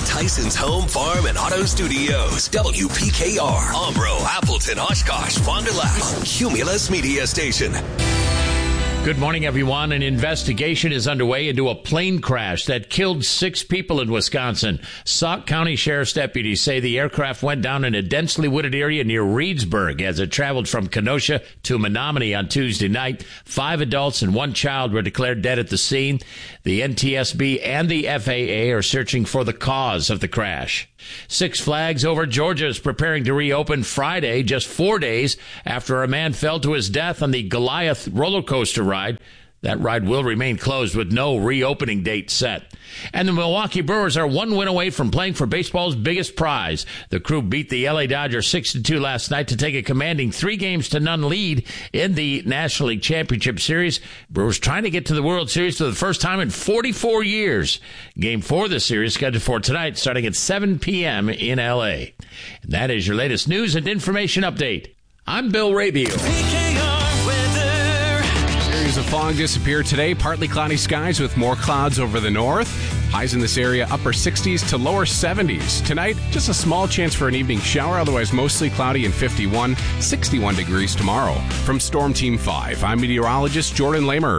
Tyson's Home, Farm, and Auto Studios. WPKR, Umbro, Appleton, Oshkosh, Fond du Lac, Cumulus Media Station. Good morning, everyone. An investigation is underway into a plane crash that killed 6 people in Wisconsin. Sauk County Sheriff's deputies say the aircraft went down in a densely wooded area near Reedsburg as it traveled from Kenosha to Menominee on Tuesday night. 5 adults and 1 child were declared dead at the scene. The NTSB and the FAA are searching for the cause of the crash. Six Flags Over Georgia is preparing to reopen Friday, just 4 days after a man fell to his death on the Goliath roller coaster ride. That ride will remain closed with no reopening date set. And the Milwaukee Brewers are 1 win away from playing for baseball's biggest prize. The Crew beat the LA Dodgers 6-2 last night to take a commanding 3-0 lead in the National League Championship Series. Brewers trying to get to the World Series for the first time in 44 years. Game 4 of the series scheduled for tonight starting at 7 p.m. in LA. And that is your latest news and information update. I'm Bill Rabio. The fog disappeared today. Partly cloudy skies with more clouds over the north. Highs in this area upper 60s to lower 70s. Tonight, just a small chance for an evening shower, otherwise mostly cloudy and 61 degrees tomorrow. From Storm Team 5, I'm meteorologist Jordan Lamer.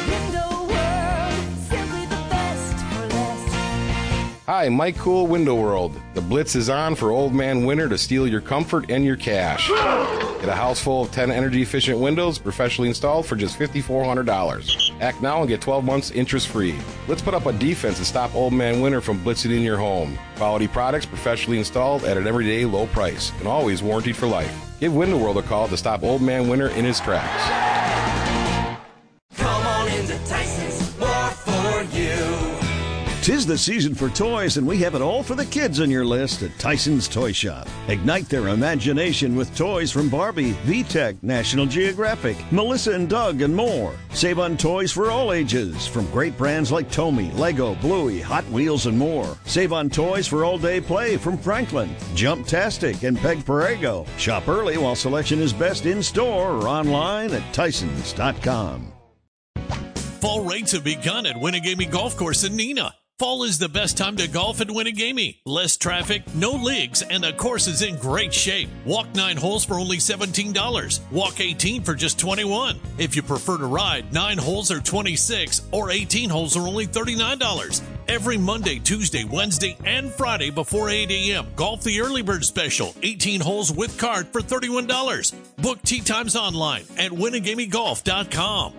Hi, Mike Cool, Window World. The blitz is on for Old Man Winter to steal your comfort and your cash. Get a house full of 10 energy-efficient windows professionally installed for just $5,400. Act now and get 12 months interest-free. Let's put up a defense to stop Old Man Winter from blitzing in your home. Quality products professionally installed at an everyday low price and always warranted for life. Give Window World a call to stop Old Man Winter in his tracks. Come on into Tyson's, more for you. 'Tis the season for toys, and we have it all for the kids on your list at Tyson's Toy Shop. Ignite their imagination with toys from Barbie, VTech, National Geographic, Melissa and Doug, and more. Save on toys for all ages, from great brands like Tomy, Lego, Bluey, Hot Wheels, and more. Save on toys for all-day play from Franklin, Jumptastic, and Peg Perego. Shop early while selection is best in-store or online at Tysons.com. Fall rates have begun at Winnegamie Golf Course in Neenah. Fall is the best time to golf at Winnegamie. Less traffic, no leagues, and the course is in great shape. Walk 9 holes for only $17. Walk 18 for just $21. If you prefer to ride, 9 holes are $26, or 18 holes are only $39. Every Monday, Tuesday, Wednesday, and Friday before 8 a.m., golf the Early Bird Special, 18 holes with cart for $31. Book tee times online at WinnegamieGolf.com.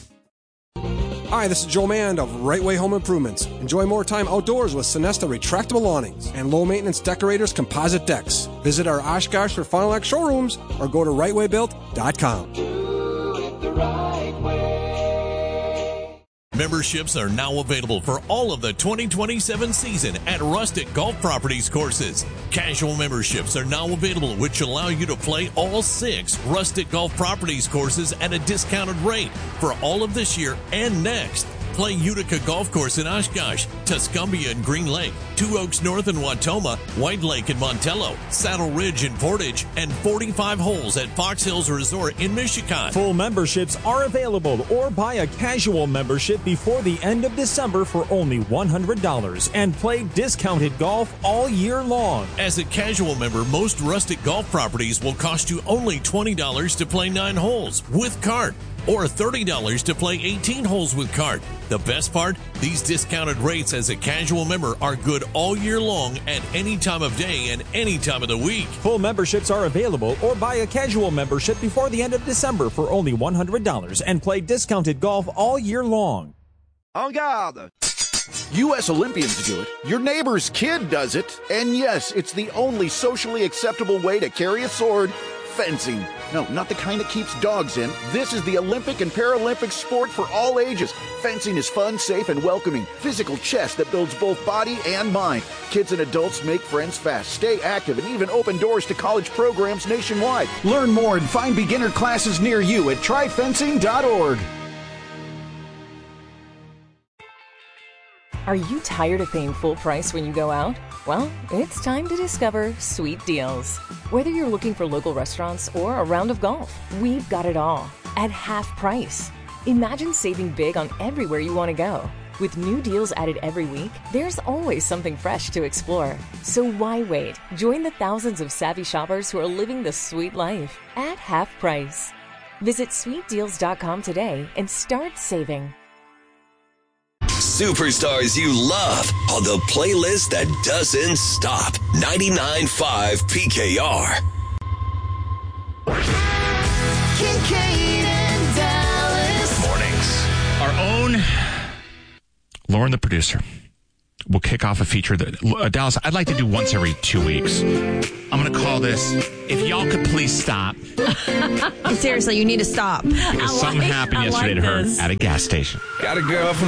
Hi, this is Joe Mand of Right Way Home Improvements. Enjoy more time outdoors with Sonesta retractable awnings and low-maintenance Decorators composite decks. Visit our Oshkosh or Fond du Lac showrooms or go to rightwaybuilt.com. Do it the right way. Memberships are now available for all of the 2027 season at Rustic Golf Properties courses. Casual memberships are now available, which allow you to play all 6 Rustic Golf Properties courses at a discounted rate for all of this year and next. Play Utica Golf Course in Oshkosh, Tuscumbia and Green Lake, Two Oaks North in Watoma, White Lake in Montello, Saddle Ridge in Portage, and 45 holes at Fox Hills Resort in Michigan. Full memberships are available, or buy a casual membership before the end of December for only $100 and play discounted golf all year long. As a casual member, most Rustic Golf Properties will cost you only $20 to play 9 holes with cart, or $30 to play 18 holes with cart. The best part? These discounted rates as a casual member are good all year long at any time of day and any time of the week. Full memberships are available, or buy a casual membership before the end of December for only $100 and play discounted golf all year long. En garde! U.S. Olympians do it. Your neighbor's kid does it. And yes, it's the only socially acceptable way to carry a sword. Fencing. No, not the kind that keeps dogs in. This is the Olympic and Paralympic sport for all ages. Fencing is fun, safe, and welcoming. Physical chess that builds both body and mind. Kids and adults make friends fast, stay active, and even open doors to college programs nationwide. Learn more and find beginner classes near you at tryfencing.org. Are you tired of paying full price when you go out? Well, it's time to discover Sweet Deals. Whether you're looking for local restaurants or a round of golf, we've got it all at half price. Imagine saving big on everywhere you want to go. With new deals added every week, there's always something fresh to explore. So why wait? Join the thousands of savvy shoppers who are living the sweet life at half price. Visit sweetdeals.com today and start saving. Superstars you love on the playlist that doesn't stop. 99.5 PKR. Kincaid and Dallas. Mornings. Our own Lauren, the producer, will kick off a feature that Dallas, I'd like to do once every 2 weeks. I'm going to call this, If Y'all Could Please Stop. Seriously, you need to stop. Because something happened yesterday to her at a gas station. Got a girl from